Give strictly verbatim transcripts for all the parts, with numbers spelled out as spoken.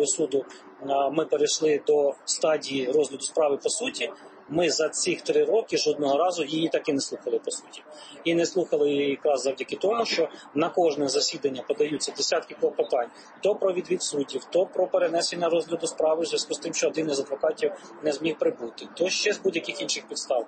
справою суду ми перейшли до стадії розгляду справи по суті, ми за ці три роки жодного разу її так і не слухали по суті. І не слухали її якраз завдяки тому, що на кожне засідання подаються десятки клопотань то про відвід суддів, то про перенесення розгляду справи в зв'язку з тим, що один із адвокатів не зміг прибути, то ще з будь-яких інших підстав.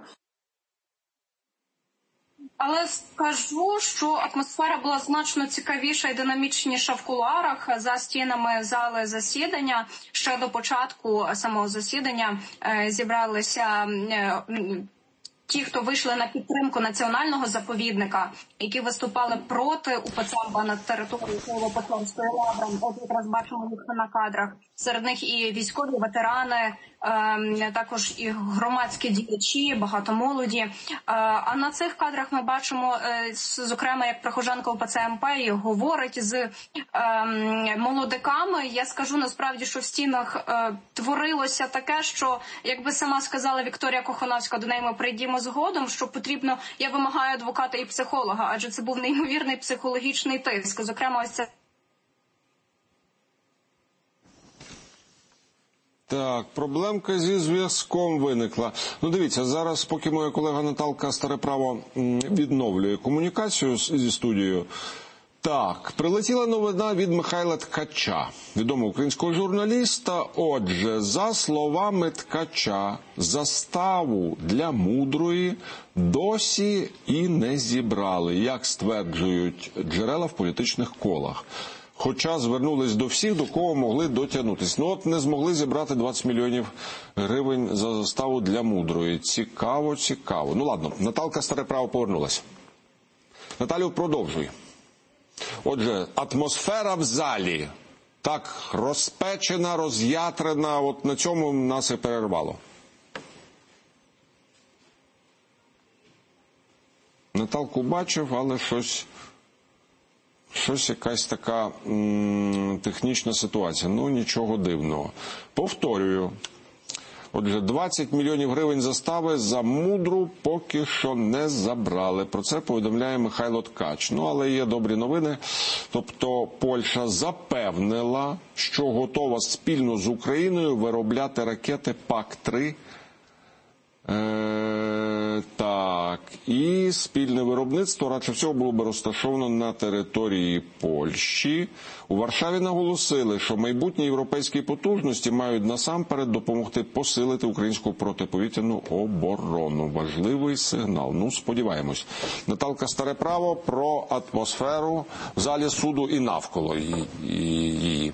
Але скажу, що атмосфера була значно цікавіша і динамічніша в кулуарах за стінами зали засідання. Ще до початку самого засідання зібралися ті, хто вийшли на підтримку національного заповідника, які виступали проти УПЦ на території Києво-Печерської лаври. От якраз бачимо їх на кадрах. Серед них і військові ветерани, також і громадські діячі, багато молоді. А на цих кадрах ми бачимо, зокрема, як прихожанка УПЦ МП говорить з молодиками. Я скажу насправді, що в стінах творилося таке, що, якби сама сказала Вікторія Кохановська, до неї ми прийдемо згодом, що потрібно, я вимагаю адвоката і психолога, адже це був неймовірний психологічний тиск. Зокрема, ось це. Так, проблемка зі зв'язком виникла. Ну, дивіться, зараз, поки моя колега Наталка Стареправо відновлює комунікацію зі студією, так, прилетіла новина від Михайла Ткача, відомого українського журналіста. Отже, за словами Ткача, заставу для Мудрої досі і не зібрали, як стверджують джерела в політичних колах. Хоча звернулись до всіх, до кого могли дотягнутися. Ну от не змогли зібрати двадцять мільйонів гривень за заставу для Мудрої. Цікаво, цікаво. Ну ладно, Наталка Стареправо повернулася. Наталю, продовжуй. Отже, атмосфера в залі так розпечена, роз'ятрена, от на цьому нас і перервало. Наталку бачив, але щось... Щось якась така м, технічна ситуація. Ну, нічого дивного. Повторюю. Отже, двадцять мільйонів гривень застави за Мудру поки що не забрали. Про це повідомляє Михайло Ткач. Ну, але є добрі новини. Тобто, Польща запевнила, що готова спільно з Україною виробляти ракети пак три. Е, так, і спільне виробництво, радше всього, було б розташовано на території Польщі. У Варшаві наголосили, що майбутні європейські потужності мають насамперед допомогти посилити українську протиповітряну оборону. Важливий сигнал. Ну, сподіваємось. Наталка Стареправо про атмосферу в залі суду і навколо її.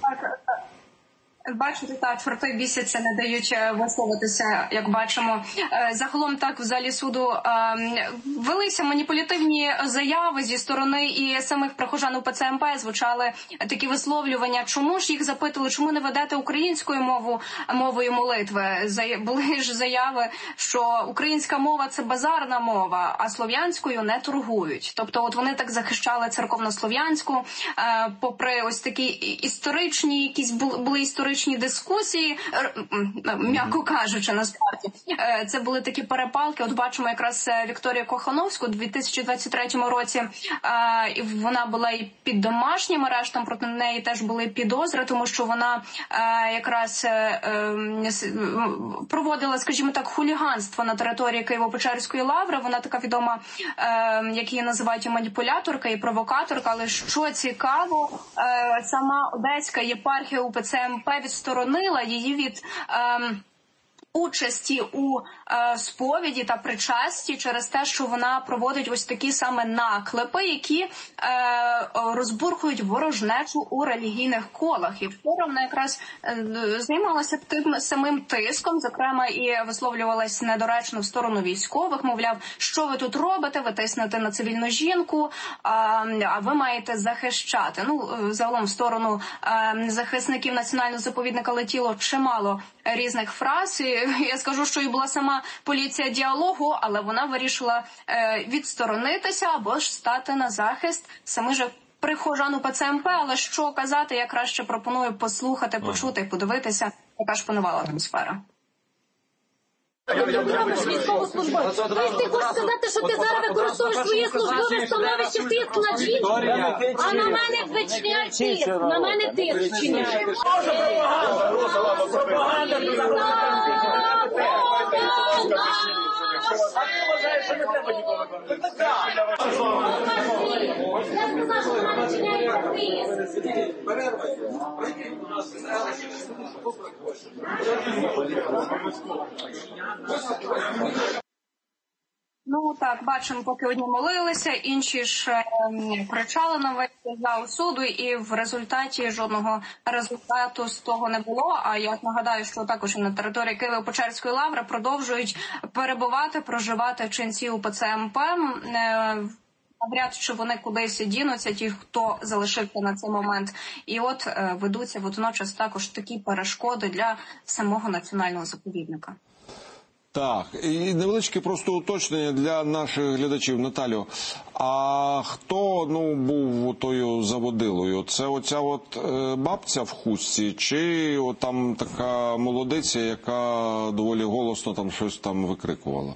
Бачите, так, чорти бісяться, не дають висловитися, як бачимо. Загалом так в залі суду велися маніпулятивні заяви зі сторони і самих прихожан УПЦ МП, звучали такі висловлювання, чому ж їх запитали, чому не ведете українською мову, мовою молитви. Були ж заяви, що українська мова – це базарна мова, а слов'янською не торгують. Тобто от вони так захищали церковнослов'янську, попри ось такі історичні, якісь були історичні дискусії, м'яко кажучи, насправді. Це були такі перепалки. От бачимо якраз Вікторію Кохановську у дві тисячі двадцять третьому році. Вона була і під домашнім арештом, проти неї теж були підозри, тому що вона якраз проводила, скажімо так, хуліганство на території Києво-Печерської лаври. Вона така відома, як її називають, і маніпуляторка, і провокаторка. Але що цікаво, сама Одеська єпархія УПЦ МП відсторонила її від ем, участі у е, сповіді та причасті через те, що вона проводить ось такі саме наклепи, які е, розбурхують ворожнечу у релігійних колах. І вчора вона якраз е, займалася тим самим тиском, зокрема і висловлювалась недоречно в сторону військових, мовляв, що ви тут робите, ви тиснете на цивільну жінку, а, а ви маєте захищати. Ну, загалом в сторону е, захисників національного заповідника летіло чимало різних фраз. І я скажу, що і була сама поліція діалогу, але вона вирішила е, відсторонитися або ж стати на захист саме же прихожан УПЦ МП. Але що казати, я краще пропоную послухати, почути і подивитися, яка ж панувала атмосфера. Військовослужбовець. Тобто ти хочеш сказати, що ти зараз використовуєш своє службове становище тиск на жінку, а на мене вичиняєш тиск, на мене тиск вчиняєш. Ну так, бачимо, поки одні молилися, інші ж е, кричали на весь зал суду, і в результаті жодного результату з того не було. А я нагадаю, що також і на території Києво-Печерської лаври продовжують перебувати, проживати ченці УПЦ МП. Е, Навряд чи вони кудись дінуться, ті, хто залишився на цей момент. І от е, ведуться водночас також такі перешкоди для самого національного заповідника. Так, і невеличке просто уточнення для наших глядачів. Наталю, а хто ну був тою заводилою? Це оця от е, бабця в хустці, чи от там така молодиця, яка доволі голосно там щось там викрикувала?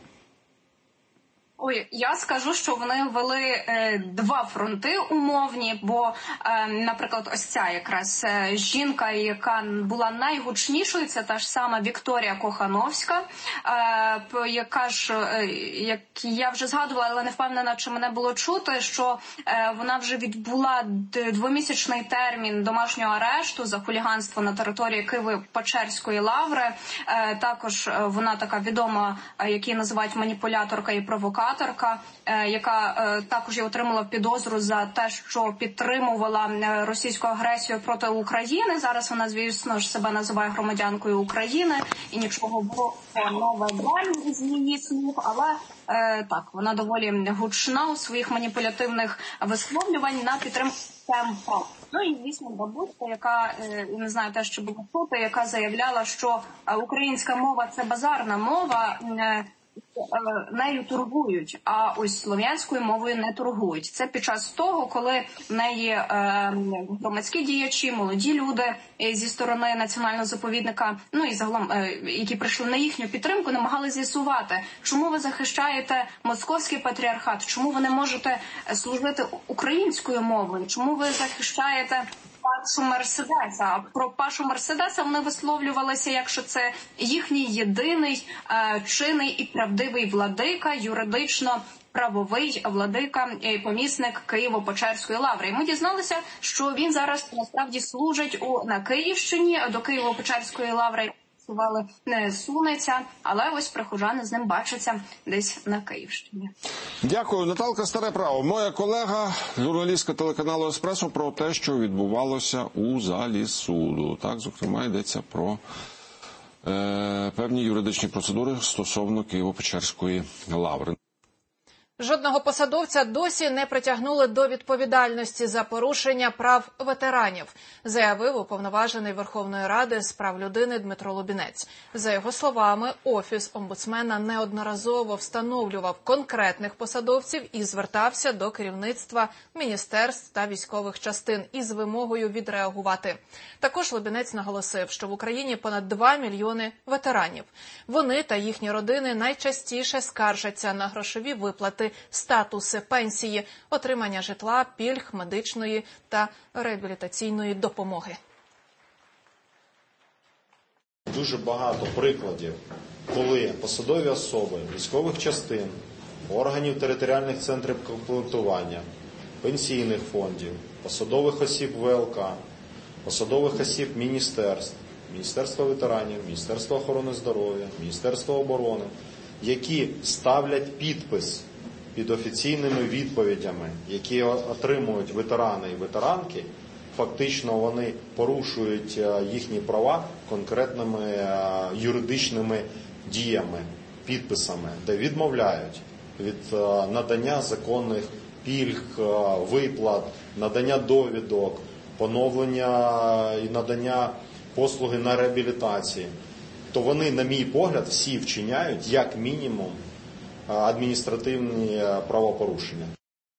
Ой, я скажу, що вони вели е, два фронти умовні, бо, е, наприклад, ось ця якраз е, жінка, яка була найгучнішою, це та ж сама Вікторія Кохановська, е, яка ж, е, як я вже згадувала, але не впевнена, чи мене було чути, що е, вона вже відбула двомісячний термін домашнього арешту за хуліганство на території Києво-Печерської лаври. Е, також вона така відома, е, яку називають маніпуляторка і провокаторка, яка е, також і отримала підозру за те, що підтримувала російську агресію проти України. Зараз вона, звісно ж, себе називає громадянкою України і нічого було нове далі з її слів, але е, так, вона доволі гучна у своїх маніпулятивних висловлювань на підтримку МП. Ну і, звісно, бабуська, яка, е, не знаю, те, що було чути, яка заявляла, що українська мова – це базарна мова, е, нею торгують, а ось слов'янською мовою не торгують. Це під час того, коли в неї е, громадські діячі, молоді люди зі сторони національного заповідника, ну і загалом, е, які прийшли на їхню підтримку, намагали з'ясувати, чому ви захищаєте московський патріархат, чому ви не можете служити українською мовою, чому ви захищаєте Пашу Мерседеса. А про Пашу Мерседеса вони висловлювалися, якщо це їхній єдиний е, чинний і правдивий владика, юридично правовий владика і помісник Києво-Печерської лаври. І ми дізналися, що він зараз насправді служить у на Київщині, до Києво-Печерської лаври не сунеться, але ось прихожани з ним бачаться десь на Київщині. Дякую. Наталка Старе Право, моя колега, журналістка телеканалу «Еспресо», про те, що відбувалося у залі суду. Так, зокрема, йдеться про е, певні юридичні процедури стосовно Києво-Печерської лаври. Жодного посадовця досі не притягнули до відповідальності за порушення прав ветеранів, заявив уповноважений Верховної Ради з прав людини Дмитро Лубінець. За його словами, Офіс омбудсмена неодноразово встановлював конкретних посадовців і звертався до керівництва міністерств та військових частин із вимогою відреагувати. Також Лубінець наголосив, що в Україні понад два мільйони ветеранів. Вони та їхні родини найчастіше скаржаться на грошові виплати, статуси, пенсії, отримання житла, пільг, медичної та реабілітаційної допомоги. Дуже багато прикладів, коли посадові особи військових частин, органів територіальних центрів комплектування, пенсійних фондів, посадових осіб ВЛК, посадових осіб міністерств, Міністерства ветеранів, Міністерства охорони здоров'я, Міністерства оборони, які ставлять підпис під офіційними відповідями, які отримують ветерани і ветеранки, фактично вони порушують їхні права конкретними юридичними діями, підписами, де відмовляють від надання законних пільг, виплат, надання довідок, поновлення і надання послуги на реабілітації. То вони, на мій погляд, всі вчиняють як мінімум адміністративні правопорушення.